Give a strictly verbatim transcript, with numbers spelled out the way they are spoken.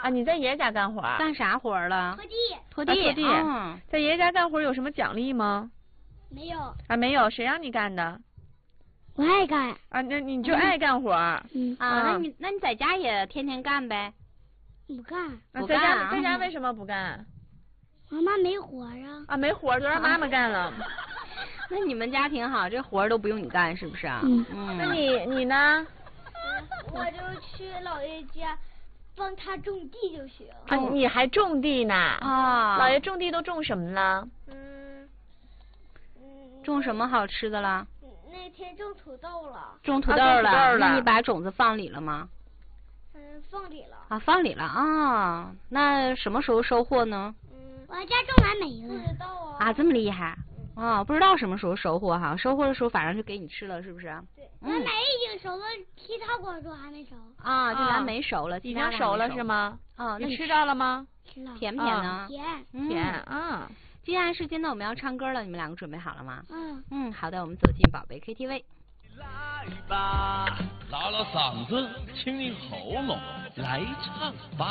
啊，你在爷爷家干活？ 干啥活了？ 拖地。 拖地。 拖地。 嗯， 在爷爷家干活有什么奖励吗？ 没有。 啊，没有，谁让你干的？ 我爱干。 啊，那你就爱干活。 嗯啊，那你那你在家也天天干呗？ 不干。 不干。在家啊在家为什么不干？ 妈妈没活啊。 啊，没活就让妈妈干了。 那你们家挺好，这活都不用你干，是不是啊？ 嗯。 嗯。 那你你呢？ 我就去姥爷家帮他种地就行。 啊，你还种地呢？ 啊。 姥爷种地都种什么了？ 嗯嗯。 种什么好吃的了？ 那天种土豆了。 种土豆了。 啊、种土豆了。 那你把种子放里了吗？ 嗯，放里了。 啊，放里了啊。那什么时候收获呢？ 嗯，我家种完没了。不知道啊。 啊，这么厉害。啊，不知道什么时候收获哈，收获的时候反正就给你吃了，是不是？ 对，蓝莓已经熟了，其他果树还没熟。 啊，这蓝莓熟了， 已经熟了是吗？ 啊， 你吃着了吗？ 吃了。 甜不甜呢？ 甜。 甜啊。 接下来时间呢，我们要唱歌了，你们两个准备好了吗？ 嗯。 嗯，好的，我们走进宝贝 K T V。 来吧，拉拉嗓子，清理喉咙，来唱吧。